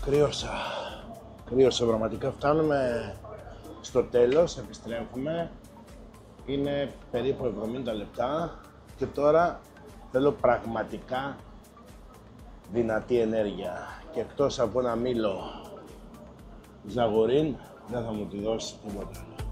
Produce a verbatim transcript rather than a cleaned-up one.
Κρύωσα. Κρύωσα πραγματικά. Φτάνουμε στο τέλος, επιστρέφουμε. Είναι περίπου εβδομήντα λεπτά και τώρα θέλω πραγματικά δυνατή ενέργεια. Και εκτός από ένα μήλο Ζαγορίν, δεν θα μου τη δώσει τίποτα άλλο.